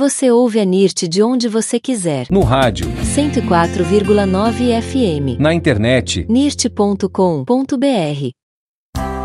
Você ouve a NIRT de onde você quiser. No rádio 104,9 FM. Na internet nirt.com.br